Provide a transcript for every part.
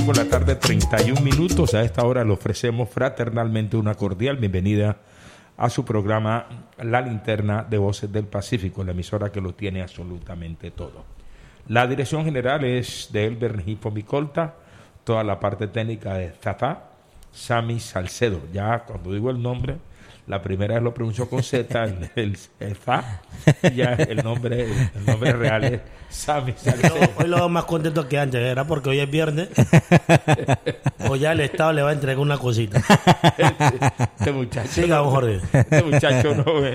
Por la tarde, 31 minutos. A esta hora le ofrecemos fraternalmente una cordial bienvenida a su programa La Linterna de Voces del Pacífico, la emisora que lo tiene absolutamente todo. La dirección general es de Elber Rengifo Micolta, toda la parte técnica de Zafá, Sami Salcedo. Ya cuando digo el nombre, la primera vez lo pronunció con Z, el Zafá, ya el nombre real es Sami Salcedo. Hoy lo veo más contento que antes, ¿verdad? Porque hoy es viernes. O ya el Estado le va a entregar una cosita. Este muchacho, Siga, Jorge. Este muchacho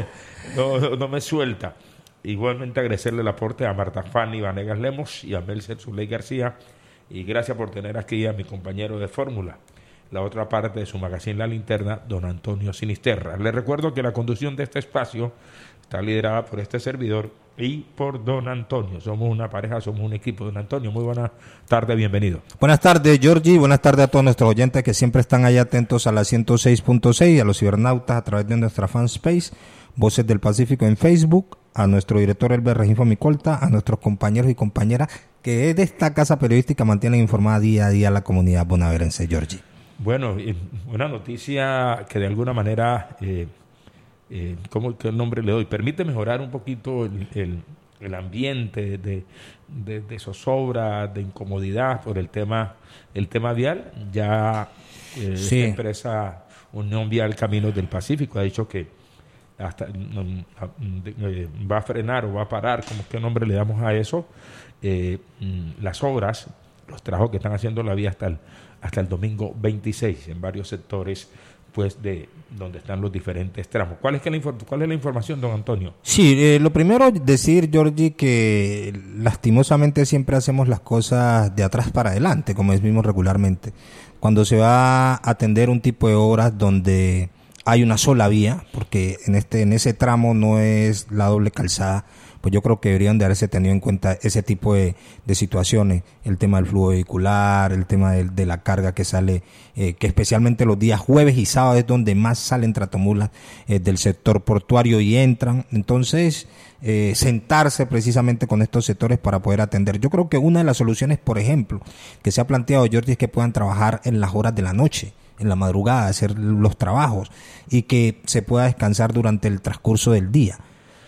no me suelta. Igualmente agradecerle el aporte a Marta Fanny Vanegas Lemos y a Melcer Zuley García. Y gracias por tener aquí a mi compañero de fórmula, la otra parte de su magazine La Linterna, don Antonio Sinisterra. Les recuerdo que la conducción de este espacio está liderada por este servidor y por don Antonio. Somos una pareja, somos un equipo. Don Antonio, muy buenas tardes, bienvenido. Buenas tardes, Georgie. Buenas tardes a todos nuestros oyentes que siempre están ahí atentos a la 106.6, a los cibernautas a través de nuestra fanspace, Voces del Pacífico en Facebook, a nuestro director Elber Rengifo Micolta, a nuestros compañeros y compañeras que de esta casa periodística mantienen informada día a día a la comunidad bonaerense, Georgie. Bueno, una noticia que de alguna manera, ¿cómo qué nombre le doy? Permite mejorar un poquito el ambiente de zozobra, de incomodidad por el tema vial. Ya Sí. esta empresa Unión Vial Caminos del Pacífico ha dicho que hasta va a frenar o va a parar, como qué nombre le damos a eso, las obras, los trabajos que están haciendo la vía hasta el domingo 26 en varios sectores, pues, de donde están los diferentes tramos. ¿Cuál es la información, don Antonio? Sí, lo primero decir, Georgie, que lastimosamente siempre hacemos las cosas de atrás para adelante, como decimos regularmente. Cuando se va a atender un tipo de obras donde hay una sola vía, porque en ese tramo no es la doble calzada, pues yo creo que deberían de haberse tenido en cuenta ese tipo de situaciones, el tema del flujo vehicular, el tema de la carga que sale, que especialmente los días jueves y sábados es donde más salen tratomulas del sector portuario y entran. Entonces, sentarse precisamente con estos sectores para poder atender. Yo creo que una de las soluciones, por ejemplo, que se ha planteado, Jordi, es que puedan trabajar en las horas de la noche, en la madrugada, hacer los trabajos y que se pueda descansar durante el transcurso del día.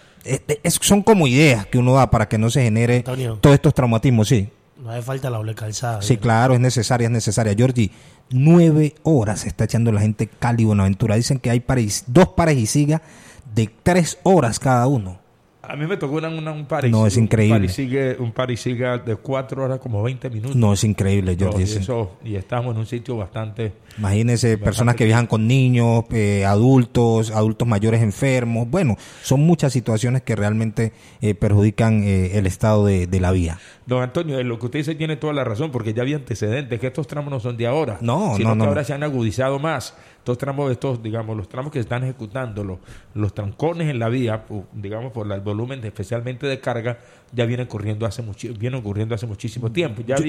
Son como ideas que uno da para que no se genere Antonio, todos estos traumatismos, sí. no hace falta la doble calzada. Sí, claro, es necesaria. Georgie, 9 horas se está echando la gente Cali y Buenaventura. Dicen que hay dos pares y siga de 3 horas cada uno. A mí me tocó un par. No, es increíble. Un par y siga de 4 horas como 20 minutos. No, es increíble, Georgie. Y estamos en un sitio bastante... Imagínense, personas que viajan con niños, adultos mayores enfermos. Bueno, son muchas situaciones que realmente perjudican el estado de la vía. Don Antonio, lo que usted dice tiene toda la razón, porque ya había antecedentes, que estos tramos no son de ahora, sino que ahora se han agudizado más. Estos tramos, los tramos que se están ejecutando, los trancones en la vía, digamos, por el volumen especialmente de carga, ya vienen ocurriendo hace muchísimo tiempo. Ya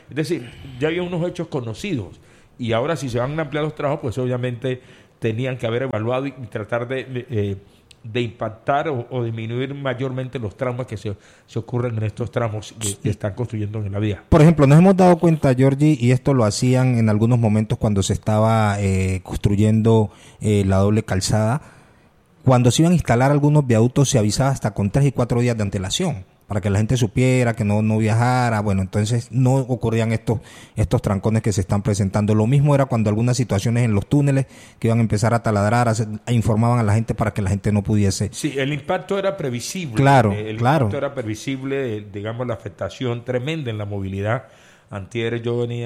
había unos hechos conocidos. Y ahora, si se van a ampliar los trabajos, pues obviamente tenían que haber evaluado y tratar de impactar o disminuir mayormente los traumas que se ocurren en estos tramos que están construyendo en la vía. Por ejemplo, nos hemos dado cuenta, Georgie, y esto lo hacían en algunos momentos cuando se estaba construyendo la doble calzada, cuando se iban a instalar algunos viaductos se avisaba hasta con 3 y 4 días de antelación, para que la gente supiera, que no viajara. Bueno, entonces no ocurrían estos trancones que se están presentando. Lo mismo era cuando algunas situaciones en los túneles que iban a empezar a taladrar, informaban a la gente para que la gente no pudiese. Sí, el impacto era previsible. Claro, impacto era previsible, digamos, la afectación tremenda en la movilidad. Ayer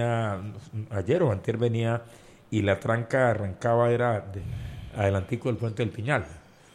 o antier venía y la tranca arrancaba, era adelantico del Puente del Piñal.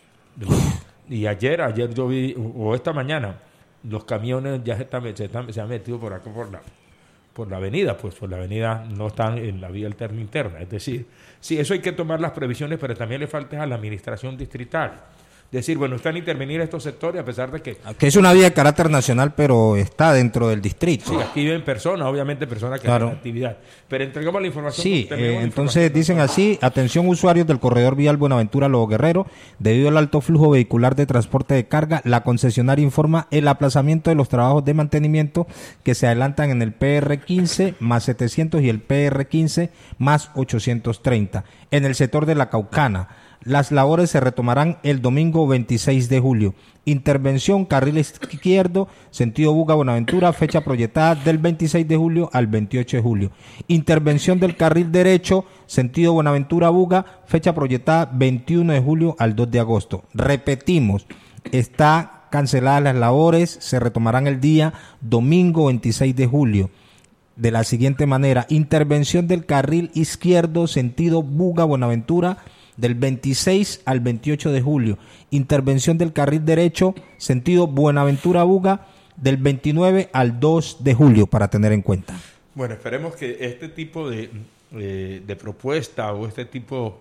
Y ayer yo vi, o esta mañana, los camiones ya se han metido por acá por la avenida, pues por la avenida no están en la vía alterna interna. Es decir, sí, eso hay que tomar las previsiones, pero también le falta a la administración distrital, decir, bueno, están a intervenir estos sectores a pesar de que es una vía de carácter nacional, pero está dentro del distrito. Sí, aquí viven personas, obviamente personas que hacen actividad. Pero entregamos la información. Sí, entonces dicen así: atención usuarios del corredor vial Buenaventura Lobo Guerrero, debido al alto flujo vehicular de transporte de carga, la concesionaria informa el aplazamiento de los trabajos de mantenimiento que se adelantan en el PR15 más 700 y el PR15 más 830 en el sector de La Caucana. Las labores se retomarán el domingo 26 de julio. Intervención carril izquierdo, sentido Buga-Buenaventura, fecha proyectada del 26 de julio al 28 de julio. Intervención del carril derecho, sentido Buenaventura-Buga, fecha proyectada 21 de julio al 2 de agosto. Repetimos, está canceladas las labores, se retomarán el día domingo 26 de julio. De la siguiente manera: intervención del carril izquierdo, sentido Buga-Buenaventura, del 26 al 28 de julio. Intervención del carril derecho, sentido Buenaventura-Buga, del 29 al 2 de julio, para tener en cuenta. Bueno, esperemos que este tipo de propuesta o este tipo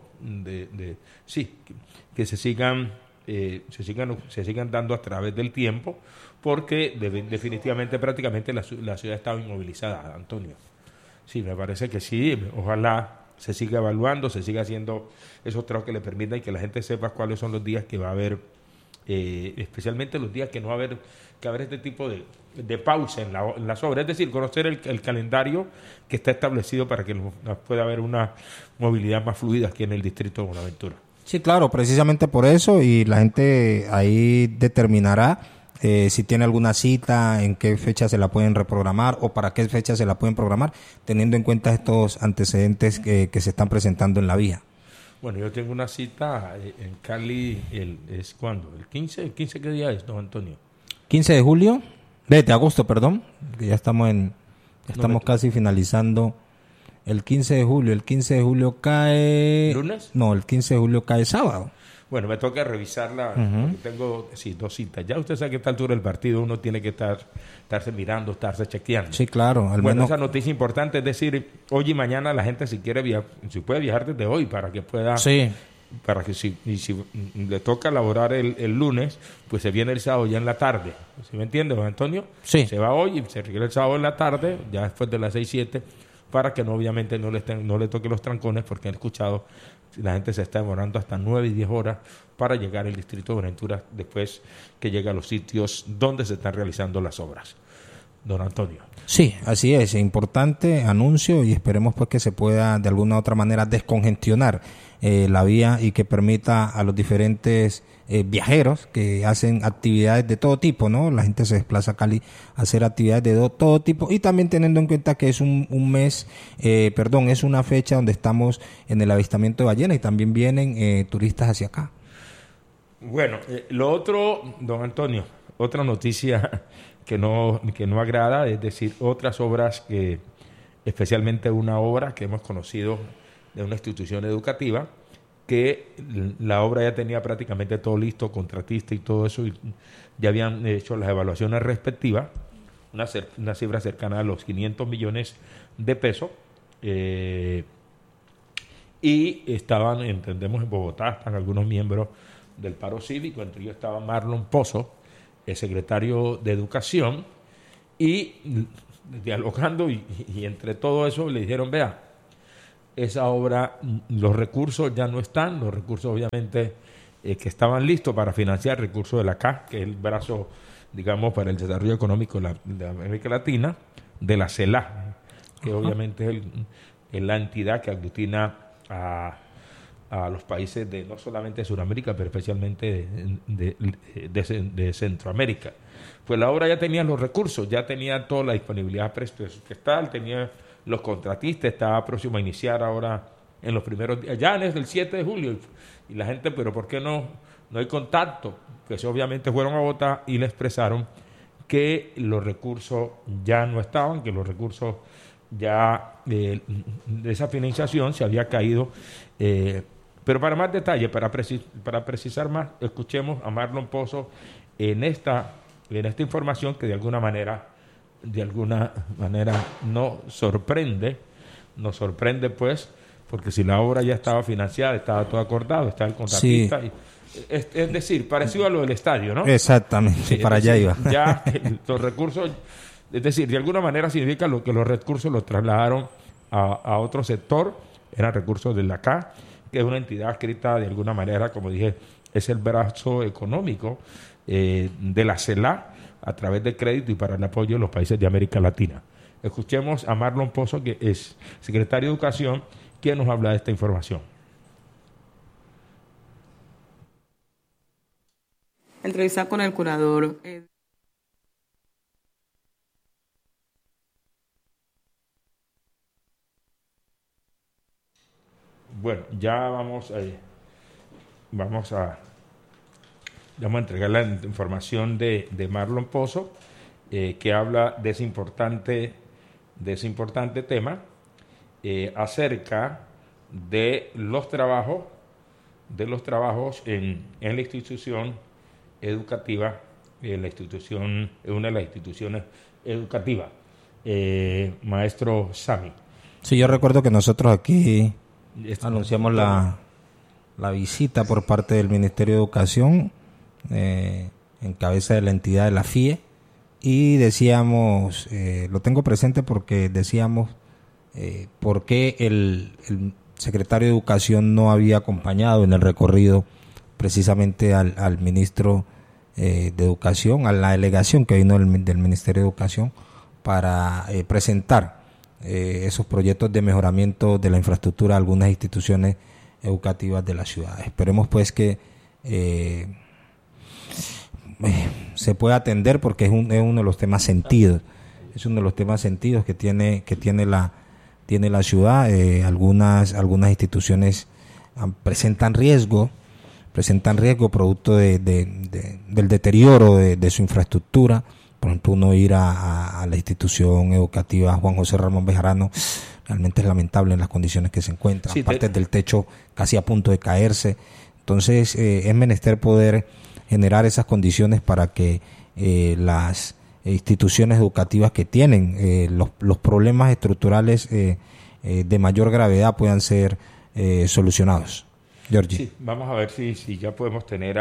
que se sigan dando a través del tiempo, porque definitivamente prácticamente la ciudad estaba inmovilizada, Antonio. Sí, me parece que sí, ojalá se siga evaluando, se siga haciendo esos trabajos que le permitan y que la gente sepa cuáles son los días que va a haber, especialmente los días que no va a haber, que haber este tipo de pausa en las obras, es decir, conocer el calendario que está establecido para que pueda haber una movilidad más fluida aquí en el distrito de Buenaventura. Sí, claro, precisamente por eso, y la gente ahí determinará si tiene alguna cita, en qué fecha se la pueden reprogramar o para qué fecha se la pueden programar, teniendo en cuenta estos antecedentes que se están presentando en la vía. Bueno, yo tengo una cita en Cali, ¿es cuándo? ¿El 15? ¿El 15 qué día es, don Antonio? 15 de julio, de agosto, perdón, que ya estamos casi finalizando. El 15 de julio cae... ¿Lunes? No, el 15 de julio cae sábado. Bueno, me toca revisarla, porque tengo 2 citas. Ya usted sabe que a esta altura del partido uno tiene que estarse mirando, estarse chequeando. Sí, claro. Bueno, esa noticia importante es decir, hoy y mañana la gente si quiere viajar, si puede viajar desde hoy para que pueda... Sí. Para que si le toca laborar el lunes, pues se viene el sábado ya en la tarde. ¿Sí me entiende, don Antonio? Sí. Se va hoy y se requiere el sábado en la tarde, ya después de las 6, 7, para que obviamente no le toque los trancones, porque han escuchado... La gente se está demorando hasta 9 y 10 horas para llegar al distrito de Buenaventura después que llega a los sitios donde se están realizando las obras. Don Antonio. Sí, así es. Importante anuncio y esperemos pues que se pueda de alguna u otra manera descongestionar la vía y que permita a los diferentes viajeros que hacen actividades de todo tipo, ¿no? La gente se desplaza a Cali a hacer actividades de todo tipo y también teniendo en cuenta que es es una fecha donde estamos en el avistamiento de ballenas y también vienen turistas hacia acá. Bueno, lo otro, don Antonio, otra noticia que no agrada, es decir, otras obras que, especialmente una obra que hemos conocido de una institución educativa, que la obra ya tenía prácticamente todo listo, contratista y todo eso, y ya habían hecho las evaluaciones respectivas, una cifra cercana a los 500 millones de pesos, y estaban, entendemos, en Bogotá, están algunos miembros del paro cívico, entre ellos estaba Marlon Pozo, el secretario de Educación, y dialogando y entre todo eso le dijeron, vea, esa obra, los recursos ya no están, los recursos obviamente que estaban listos para financiar, recursos de la CAF, que es el brazo, digamos, para el desarrollo económico de América Latina, de la CELAC, que obviamente es la entidad que aglutina a los países de no solamente de Sudamérica, pero especialmente de Centroamérica. Pues la obra ya tenía los recursos, ya tenía toda la disponibilidad presupuestal, tenía los contratistas, estaba próximo a iniciar ahora en los primeros días, ya desde el 7 de julio, y la gente, pero ¿por qué no hay contacto? Pues obviamente fueron a Bogotá y le expresaron que los recursos ya no estaban, que los recursos ya de esa financiación se había caído. Pero para más detalle, para precisar más, escuchemos a Marlon Pozo en esta información que de alguna manera nos sorprende pues, porque si la obra ya estaba financiada, estaba todo acordado, estaba el contratista, sí. Es decir, parecido a lo del estadio, ¿no? Exactamente, sí, para allá iba. Ya los recursos, es decir, de alguna manera significa que los recursos los trasladaron a otro sector, eran recursos de la CA, que es una entidad escrita de alguna manera, como dije, es el brazo económico de la CELAC a través de crédito y para el apoyo de los países de América Latina. Escuchemos a Marlon Pozo, que es secretario de Educación, quien nos habla de esta información. Entrevista con el curador. Bueno, ya vamos a entregar la información de Marlon Pozo, que habla de ese importante tema acerca de los trabajos en la institución educativa, una de las instituciones educativas. Maestro Sami. Sí, yo recuerdo que nosotros aquí anunciamos la visita por parte del Ministerio de Educación en cabeza de la entidad de la FIE, y decíamos, lo tengo presente porque decíamos por qué el secretario de Educación no había acompañado en el recorrido precisamente al ministro de Educación, a la delegación que vino del Ministerio de Educación para presentar esos proyectos de mejoramiento de la infraestructura de algunas instituciones educativas de la ciudad. Esperemos pues que se pueda atender, porque es uno de los temas sentidos, que tiene la ciudad. Algunas instituciones presentan riesgo producto del deterioro de su infraestructura. Por ejemplo, uno ir a la institución educativa Juan José Ramón Bejarano, realmente es lamentable en las condiciones que se encuentran, sí, partes del techo casi a punto de caerse. Entonces es menester poder generar esas condiciones para que las instituciones educativas que tienen los problemas estructurales de mayor gravedad puedan ser solucionados. Giorgi. Sí, vamos a ver si ya podemos tener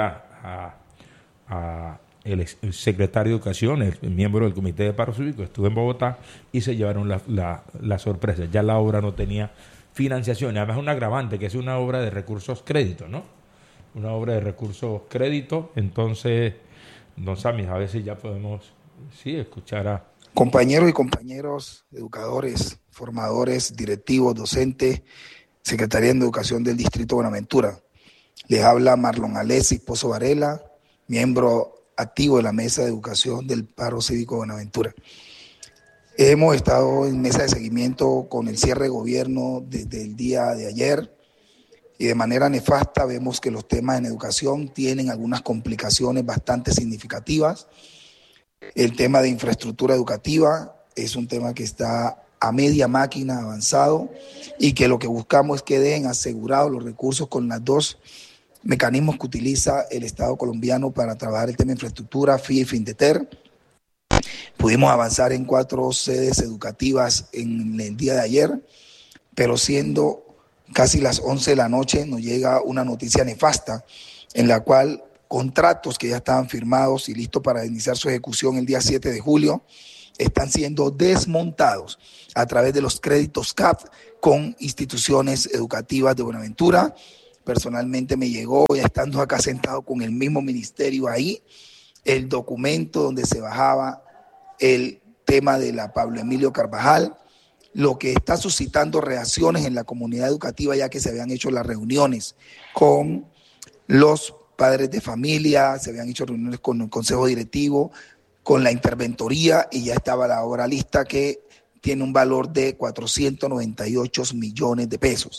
el secretario de Educación, el miembro del Comité de Paro Cívico. Estuve en Bogotá y se llevaron la sorpresa. Ya la obra no tenía financiación. Además, es un agravante, que es una obra de recursos crédito, ¿no? Una obra de recursos crédito. Entonces, don Sami, a veces ya podemos escuchar a... Compañeros y compañeros, educadores, formadores, directivos, docentes, Secretaría de Educación del Distrito de Buenaventura. Les habla Marlon Alexis Pozo Varela, miembro activo de la Mesa de Educación del Paro Cívico de Buenaventura. Hemos estado en mesa de seguimiento con el cierre de gobierno desde el día de ayer, y de manera nefasta vemos que los temas en educación tienen algunas complicaciones bastante significativas. El tema de infraestructura educativa es un tema que está a media máquina avanzado, y que lo que buscamos es que den asegurados los recursos con los dos mecanismos que utiliza el Estado colombiano para trabajar el tema de infraestructura, FIE y FINDETER. Pudimos avanzar en 4 sedes educativas en el día de ayer, pero siendo casi las 11 de la noche nos llega una noticia nefasta, en la cual contratos que ya estaban firmados y listos para iniciar su ejecución el día 7 de julio están siendo desmontados a través de los créditos CAF con instituciones educativas de Buenaventura. Personalmente me llegó, ya estando acá sentado con el mismo ministerio ahí, el documento donde se bajaba el tema de la Pablo Emilio Carvajal, lo que está suscitando reacciones en la comunidad educativa, ya que se habían hecho las reuniones con los padres de familia, se habían hecho reuniones con el consejo directivo, con la interventoría, y ya estaba la obra lista, que tiene un valor de 498 millones de pesos.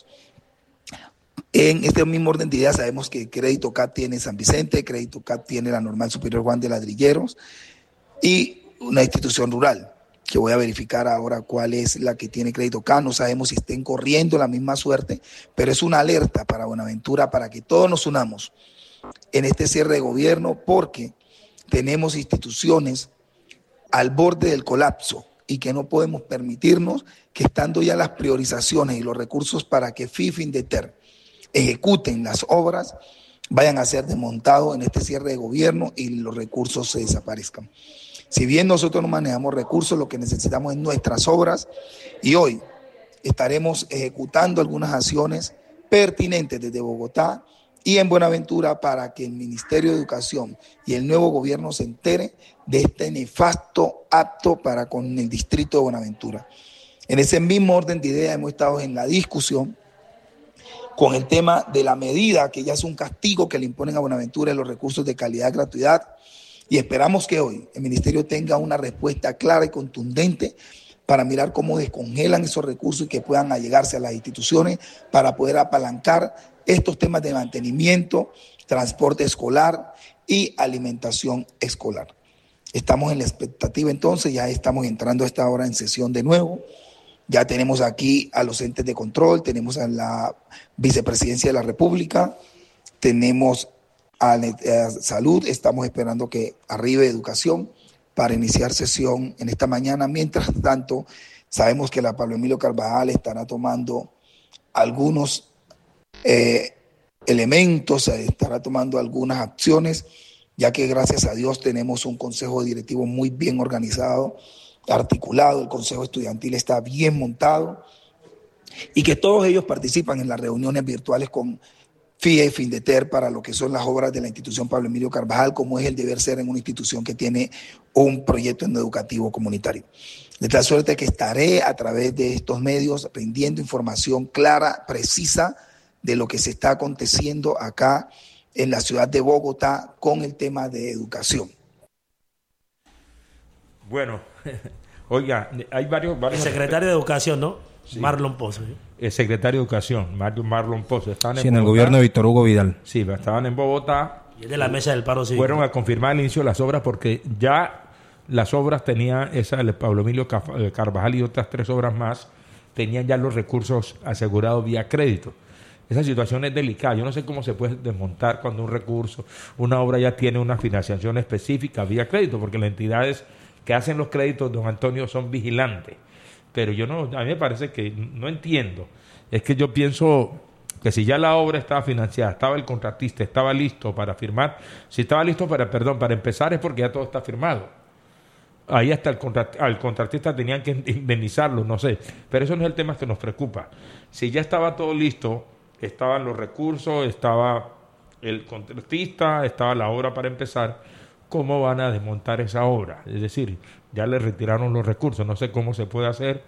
En este mismo orden de ideas sabemos que Crédito CAT tiene San Vicente, Crédito CAT tiene la Normal Superior Juan de Ladrilleros y una institución rural, que voy a verificar ahora cuál es la que tiene Crédito CAT. No sabemos si estén corriendo la misma suerte, pero es una alerta para Buenaventura, para que todos nos unamos en este cierre de gobierno, porque tenemos instituciones al borde del colapso y que no podemos permitirnos que, estando ya las priorizaciones y los recursos para que FIFINDETER ejecuten las obras, vayan a ser desmontados en este cierre de gobierno y los recursos se desaparezcan. Si bien nosotros no manejamos recursos, lo que necesitamos es nuestras obras, y hoy estaremos ejecutando algunas acciones pertinentes desde Bogotá y en Buenaventura para que el Ministerio de Educación y el nuevo gobierno se entere de este nefasto acto para con el distrito de Buenaventura. En ese mismo orden de ideas hemos estado en la discusión con el tema de la medida que ya es un castigo que le imponen a Buenaventura de los recursos de calidad y gratuidad, y esperamos que hoy el Ministerio tenga una respuesta clara y contundente para mirar cómo descongelan esos recursos y que puedan allegarse a las instituciones para poder apalancar estos temas de mantenimiento, transporte escolar y alimentación escolar. Estamos en la expectativa entonces, ya estamos entrando a esta hora en sesión de nuevo. Ya tenemos aquí a los entes de control, tenemos a la Vicepresidencia de la República, tenemos a Salud, estamos esperando que arribe Educación para iniciar sesión en esta mañana. Mientras tanto, sabemos que la Pablo Emilio Carvajal estará tomando algunos elementos, estará tomando algunas acciones, ya que gracias a Dios tenemos un consejo directivo muy bien organizado, articulado, el consejo estudiantil está bien montado y que todos ellos participan en las reuniones virtuales con FIE, FINDETER para lo que son las obras de la institución Pablo Emilio Carvajal, como es el deber ser en una institución que tiene un proyecto educativo comunitario. De tal suerte que estaré a través de estos medios rindiendo información clara, precisa de lo que se está aconteciendo acá en la ciudad de Bogotá con el tema de educación. Bueno, oiga, hay varios... El secretario de Educación, ¿no? Sí. Marlon Pozo. ¿Sí? El secretario de Educación, Marlon Pozo. Estaban en el gobierno de Víctor Hugo Vidal. Sí, estaban en Bogotá. Y es de la mesa del paro cívico. Fueron a confirmar el inicio de las obras porque ya las obras tenían, esa de Pablo Emilio Carvajal y otras 3 obras más, tenían ya los recursos asegurados vía crédito. Esa situación es delicada. Yo no sé cómo se puede desmontar cuando un recurso, una obra ya tiene una financiación específica vía crédito, porque las entidades que hacen los créditos, don Antonio, son vigilantes. Pero yo no, a mí me parece que no entiendo. Es que yo pienso que si ya la obra estaba financiada, estaba el contratista, estaba listo para firmar, si estaba listo para empezar es porque ya todo está firmado. Ahí hasta al contratista tenían que indemnizarlo, no sé. Pero eso no es el tema que nos preocupa. Si ya estaba todo listo, estaban los recursos, estaba el contratista, estaba la obra para empezar, ¿cómo van a desmontar esa obra? Es decir, ya le retiraron los recursos, no sé cómo se puede hacer.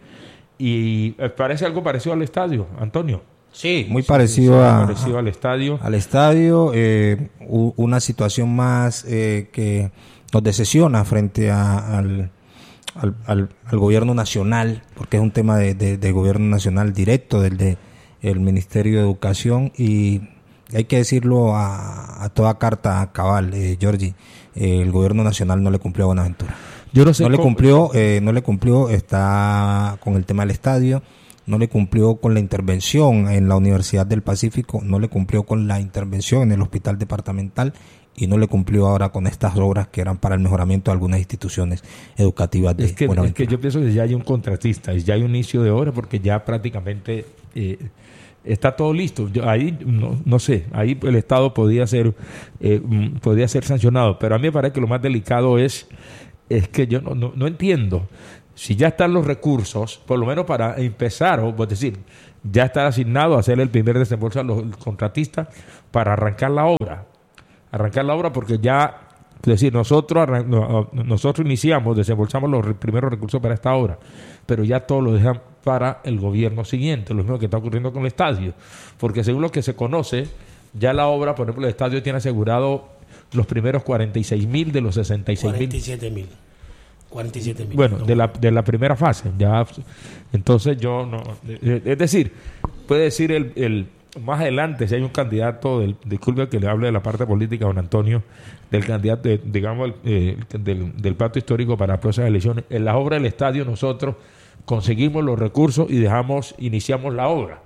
Y parece algo parecido al estadio, Antonio. Sí, muy parecido al estadio. Al estadio, una situación más que nos decepciona frente al gobierno nacional, porque es un tema de gobierno nacional directo del Ministerio de Educación, y hay que decirlo a toda carta cabal, Georgie, el gobierno nacional no le cumplió a Buenaventura. Yo no sé no le cumplió, está con el tema del estadio, no le cumplió con la intervención en la Universidad del Pacífico, no le cumplió con la intervención en el hospital departamental y no le cumplió ahora con estas obras que eran para el mejoramiento de algunas instituciones educativas de Buenaventura. Es que yo pienso que ya hay un contratista, ya hay un inicio de obra porque ya prácticamente está todo listo. Ahí no sé, ahí el Estado podía ser sancionado, pero a mí me parece que lo más delicado es que yo no entiendo. Si ya están los recursos, por lo menos para empezar, o es decir, ya está asignado a hacer el primer desembolso a los contratistas para arrancar la obra. Porque ya, es decir, nosotros iniciamos, desembolsamos los primeros recursos para esta obra, pero ya todo lo dejan para el gobierno siguiente, lo mismo que está ocurriendo con el estadio, porque según lo que se conoce, ya la obra, por ejemplo, el estadio tiene asegurado los primeros 46.000 de los 66.000. 47.000. Bueno, de la primera fase, ya. Entonces yo no, es decir, puede decir el más adelante si hay un candidato disculpe que le hable de la parte política, don Antonio, del candidato, digamos, del pacto histórico para las próximas elecciones. En la obra del estadio nosotros conseguimos los recursos y iniciamos la obra.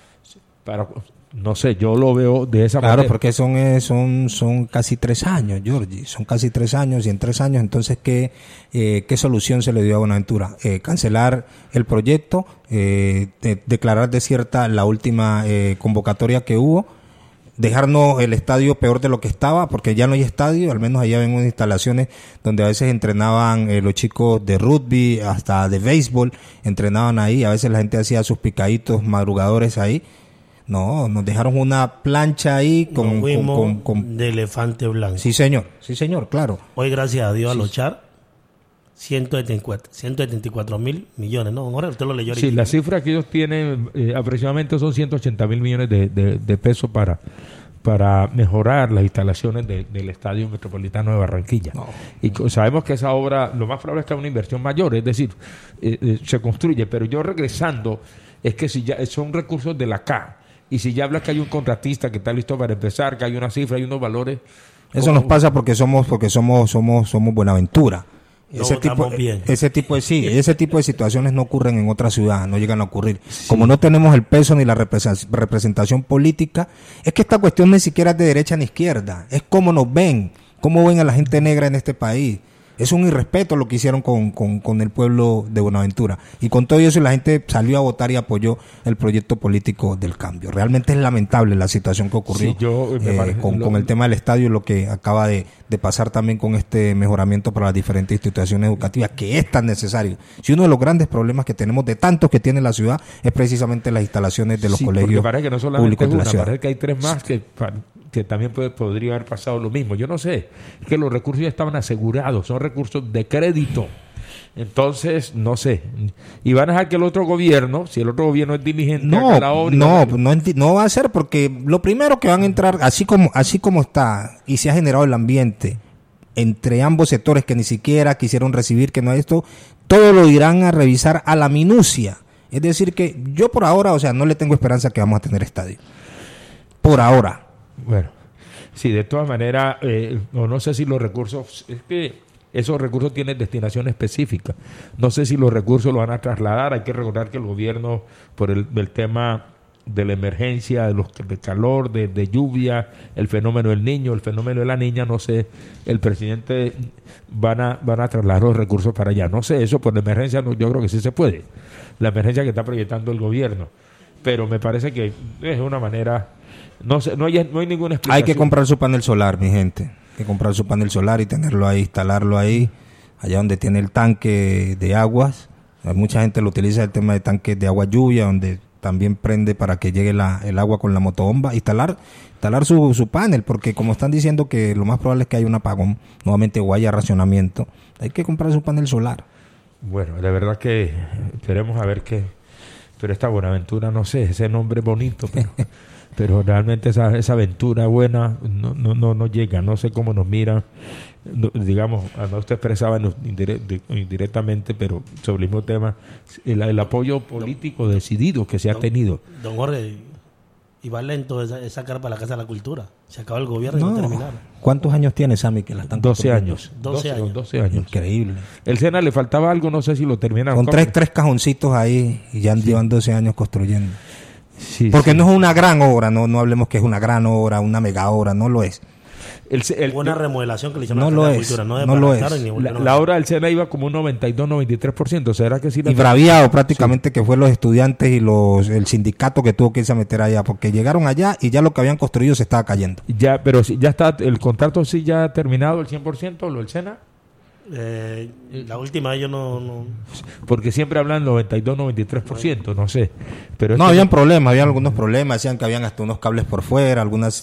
No sé, yo lo veo de esa manera. Claro, porque son casi 3 años, Georgie, son casi 3 años, y en 3 años, entonces, ¿qué solución se le dio a Buenaventura? Cancelar el proyecto, declarar desierta la última convocatoria que hubo, dejarnos el estadio peor de lo que estaba, porque ya no hay estadio, al menos allá ven unas instalaciones donde a veces entrenaban los chicos de rugby, hasta de béisbol, entrenaban ahí, a veces la gente hacía sus picaditos madrugadores ahí. No, nos dejaron una plancha ahí con de elefante blanco. Sí señor, claro. Hoy gracias a Dios a los char 174 mil millones, ¿no? Ahora usted lo leyó ahorita. Sí, la cifra que ellos tienen aproximadamente son 180 mil millones de pesos para mejorar las instalaciones del Estadio Metropolitano de Barranquilla. No. Y sabemos que esa obra, lo más probable es que es una inversión mayor, es decir, se construye, pero yo regresando, es que si ya son recursos de la CA, y si ya habla que hay un contratista que está listo para empezar, que hay una cifra, hay unos valores... Eso nos pasa porque somos Buenaventura. Ese tipo de situaciones no ocurren en otras ciudades, no llegan a ocurrir. Sí. Como no tenemos el peso ni la representación política, es que esta cuestión ni siquiera es de derecha ni izquierda, es cómo nos ven, cómo ven a la gente negra en este país. Es un irrespeto lo que hicieron con el pueblo de Buenaventura. Y con todo eso la gente salió a votar y apoyó el proyecto político del cambio. Realmente es lamentable la situación que ocurrió con el tema del estadio, lo que acaba de pasar también con este mejoramiento para las diferentes instituciones educativas, que es tan necesario. Si uno de los grandes problemas que tenemos, de tantos que tiene la ciudad, es precisamente las instalaciones de los colegios parece que no solamente públicos de la ciudad. Parece que hay 3 más que también podría haber pasado lo mismo. Yo no sé, es que los recursos ya estaban asegurados, son recursos de crédito. Entonces, no sé. Y van a dejar que el otro gobierno, si el otro gobierno es diligente, haga la obra. No va a ser, porque lo primero que van a entrar, así como está, y se ha generado el ambiente entre ambos sectores que ni siquiera quisieron recibir, que no hay esto, todo lo irán a revisar a la minucia. Es decir que yo por ahora, no le tengo esperanza que vamos a tener estadio. Por ahora. Bueno, sí, de todas maneras, no sé si los recursos, es que esos recursos tienen destinación específica. No sé si los recursos lo van a trasladar. Hay que recordar que el gobierno, por el tema de la emergencia, de calor, de lluvia, el fenómeno del niño, el fenómeno de la niña, no sé, el presidente van a trasladar los recursos para allá. No sé, eso por la emergencia yo creo que sí se puede. La emergencia que está proyectando el gobierno. Pero me parece que es una manera... No sé, no hay ninguna explicación. Hay que comprar su panel solar, mi gente. Hay que comprar su panel solar y tenerlo ahí, instalarlo ahí, allá donde tiene el tanque de aguas. Mucha gente lo utiliza, el tema de tanques de agua lluvia, donde también prende para que llegue el agua con la motobomba. Instalar su panel, porque como están diciendo que lo más probable es que haya un apagón nuevamente o haya racionamiento, hay que comprar su panel solar. Bueno, de verdad que esperemos a ver qué. Pero esta Buenaventura, no sé, ese nombre bonito, pero realmente esa aventura buena no llega. No sé cómo nos miran, digamos, además usted expresaba indirectamente, pero sobre el mismo tema, el apoyo político decidido que se ha tenido. Don Jorge, iba lento esa carpa para la Casa de la Cultura. Se acabó el gobierno y no terminaron. ¿Cuántos años tiene Sammy que la están 12 años. 12 años. Increíble. El SENA le faltaba algo, no sé si lo terminaron. Con tres cajoncitos ahí y ya llevan 12 años construyendo. Sí, porque no es una gran obra, no hablemos que es una gran obra, una mega obra, no lo es. Una remodelación que le hicieron a la cultura, no lo es. La obra del SENA iba como un 92-93%, ¿será que sí? Y braviado prácticamente, sí. Que fue los estudiantes y el sindicato que tuvo que irse a meter allá, porque llegaron allá y ya lo que habían construido se estaba cayendo. Ya, pero ya está, el contrato sí ya ha terminado el 100%, lo del SENA. La última yo no. Porque siempre hablan 92-93%, no sé. Pero habían algunos problemas, decían que habían hasta unos cables por fuera, algunas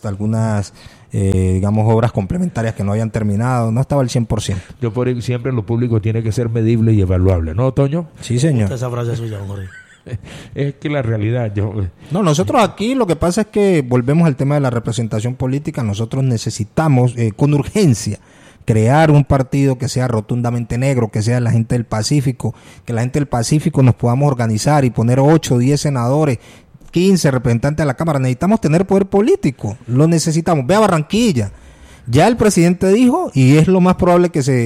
digamos obras complementarias que no habían terminado, no estaba al 100%. Yo por ahí siempre lo público tiene que ser medible y evaluable, ¿no, Toño? Sí, señor. Esa frase suya, hombre. Es que la realidad nosotros aquí lo que pasa es que volvemos al tema de la representación política. Nosotros necesitamos con urgencia crear un partido que sea rotundamente negro, que sea la gente del Pacífico, que la gente del Pacífico nos podamos organizar y poner 8, 10 senadores, 15 representantes de la Cámara. Necesitamos tener poder político, lo necesitamos. Ve a Barranquilla, ya el presidente dijo, y es lo más probable que se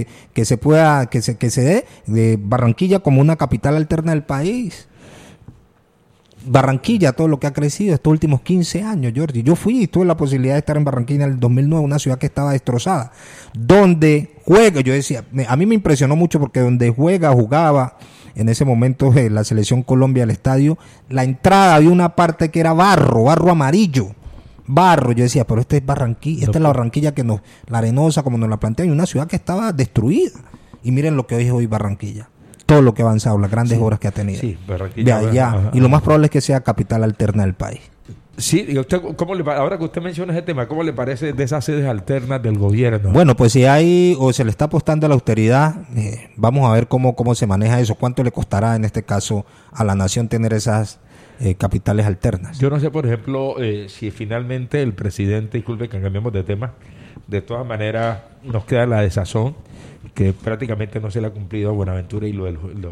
dé de Barranquilla como una capital alterna del país. Barranquilla, todo lo que ha crecido estos últimos 15 años, Jordi. Yo fui y tuve la posibilidad de estar en Barranquilla en el 2009, una ciudad que estaba destrozada, donde juega, yo decía, a mí me impresionó mucho porque donde jugaba en ese momento la selección Colombia al estadio, la entrada había una parte que era barro amarillo barro. Yo decía, pero esta es Barranquilla, esta es la Barranquilla la arenosa, como nos la plantean, y una ciudad que estaba destruida. Y miren lo que hoy es hoy Barranquilla. Todo lo que ha avanzado, las grandes obras que ha tenido. Sí, Barranquilla. De allá. Y lo más probable es que sea capital alterna del país. Sí, y usted, ahora que usted menciona ese tema, ¿cómo le parece de esas sedes alternas del gobierno? Bueno, pues si hay o se le está apostando a la austeridad, vamos a ver cómo se maneja eso, cuánto le costará en este caso a la nación tener esas capitales alternas. Yo no sé, por ejemplo, si finalmente el presidente, disculpe que cambiemos de tema, de todas maneras nos queda la desazón que prácticamente no se le ha cumplido a Buenaventura y lo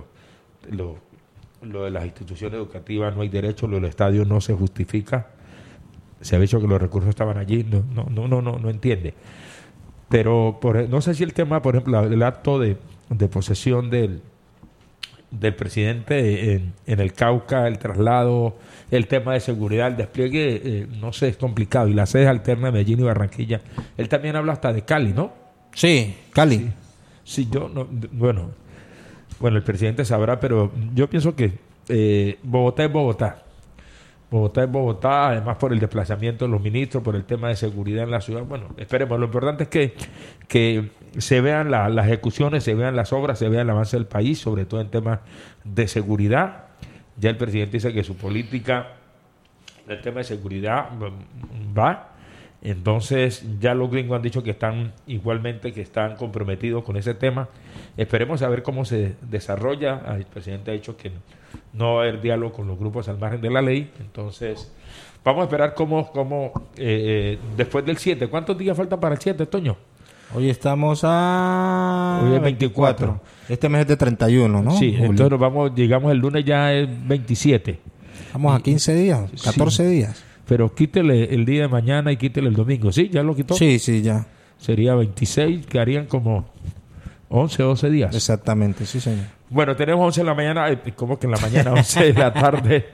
de las instituciones educativas, no hay derecho, lo del estadio no se justifica. Se ha dicho que los recursos estaban allí, no entiende. Pero no sé si el tema, por ejemplo, el acto de posesión del presidente en el Cauca, el traslado, el tema de seguridad, el despliegue, no sé, es complicado. Y las sedes alternas de Medellín y Barranquilla. Él también habla hasta de Cali, ¿no? Sí, Cali. Sí, bueno, el presidente sabrá, pero yo pienso que Bogotá es Bogotá. Bogotá es Bogotá, además por el desplazamiento de los ministros, por el tema de seguridad en la ciudad. Bueno, esperemos. Lo importante es que se vean las ejecuciones, se vean las obras, se vea el avance del país, sobre todo en temas de seguridad. Ya el presidente dice que su política en el tema de seguridad va. Entonces ya los gringos han dicho que están comprometidos con ese tema. Esperemos a ver cómo se desarrolla. El presidente ha dicho que no va a haber diálogo con los grupos al margen de la ley. Entonces vamos a esperar cómo después del 7. ¿Cuántos días faltan para el 7, Toño? Hoy estamos Hoy es 24. Este mes es de 31, ¿no? Sí, Julio. Entonces llegamos el lunes, ya es 27. Vamos a 15 días, 14 días. Pero quítele el día de mañana y quítele el domingo. ¿Sí? ¿Ya lo quitó? Sí, ya. Sería 26, que harían como 11 o 12 días. Exactamente, sí, señor. Bueno, tenemos 11 de la mañana, ¿cómo que en la mañana? 11 de la tarde,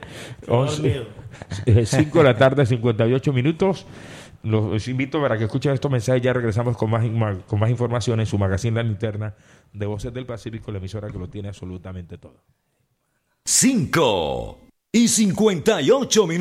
5 de la tarde, 58 minutos. Los invito para que escuchen estos mensajes. Ya regresamos con más información en su magazine La Linterna de Voces del Pacífico, la emisora que lo tiene absolutamente todo. 5:58 minutos.